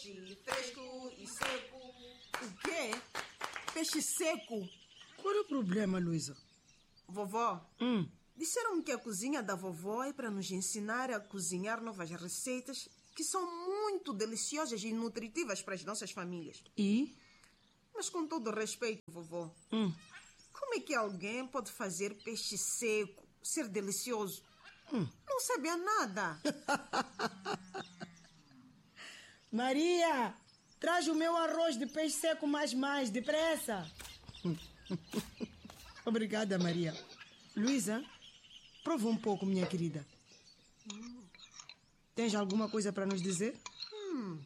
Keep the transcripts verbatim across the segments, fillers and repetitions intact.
fresco e seco. O quê? Peixe seco? Qual é o problema, Luísa? Vovó, Hum. disseram que a cozinha da vovó é para nos ensinar a cozinhar novas receitas que são muito deliciosas e nutritivas para as nossas famílias. E? Mas com todo o respeito, vovó, Hum. como é que alguém pode fazer peixe seco ser delicioso? Hum. Não sabia nada. Maria, traz o meu arroz de peixe seco mais mais, depressa. Obrigada, Maria. Luísa, prova um pouco, minha querida. Hum. Tens alguma coisa para nos dizer? Hum.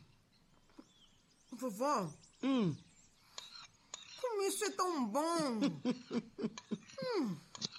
Vovó, Hum. como isso é tão bom. hum.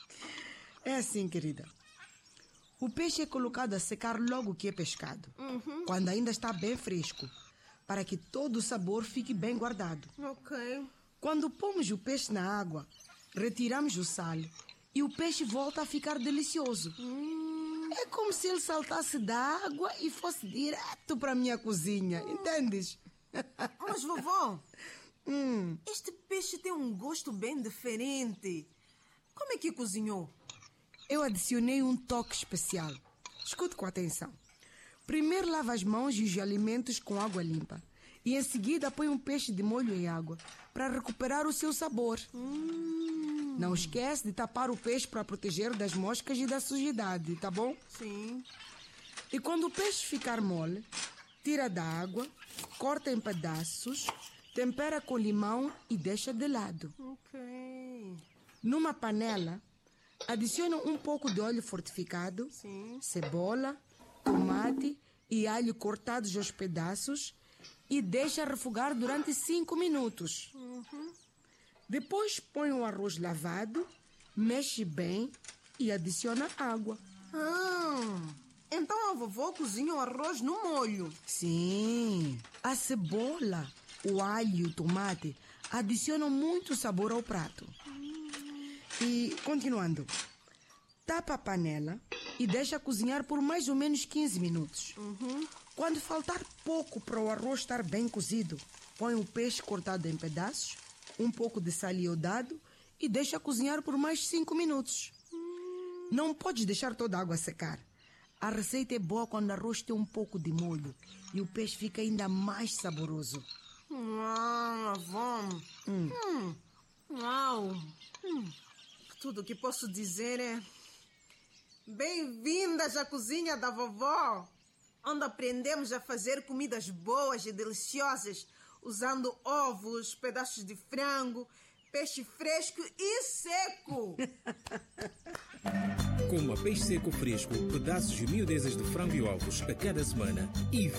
É assim, querida. O peixe é colocado a secar logo que é pescado, Uhum. quando ainda está bem fresco, para que todo o sabor fique bem guardado. Ok. Quando pomos o peixe na água, retiramos o sal e o peixe volta a ficar delicioso. Hum. É como se ele saltasse da água e fosse direto para a minha cozinha, entendes? Mas, vovó, hum. este peixe tem um gosto bem diferente. Como é que cozinhou? Eu adicionei um toque especial. Escute com atenção. Primeiro lava as mãos e os alimentos com água limpa. E em seguida põe um peixe de molho em água para recuperar o seu sabor. Hum. Não esquece de tapar o peixe para proteger das moscas e da sujidade, tá bom? Sim. E quando o peixe ficar mole, tira da água, corta em pedaços, tempera com limão e deixa de lado. Ok. Numa panela, adiciona um pouco de óleo fortificado, Sim. cebola, tomate e alho cortados aos pedaços e deixa refogar durante cinco minutos. Uhum. Depois põe o arroz lavado, mexe bem e adiciona água. Ah, então a vovó cozinha o arroz no molho. Sim, a cebola, o alho e o tomate adicionam muito sabor ao prato. E, continuando, tapa a panela e deixa cozinhar por mais ou menos quinze minutos. Uhum. Quando faltar pouco para o arroz estar bem cozido, põe o peixe cortado em pedaços, um pouco de sal iodado e deixa cozinhar por mais cinco minutos. Hum. Não podes deixar toda a água secar. A receita é boa quando o arroz tem um pouco de molho e o peixe fica ainda mais saboroso. Ah, avó. Hum. Hum. Uau. Hum. Tudo o que posso dizer é... Bem-vindas à cozinha da vovó, onde aprendemos a fazer comidas boas e deliciosas, usando ovos, pedaços de frango, peixe fresco e seco. Coma peixe seco fresco, pedaços e miudezas de frango e ovos a cada semana e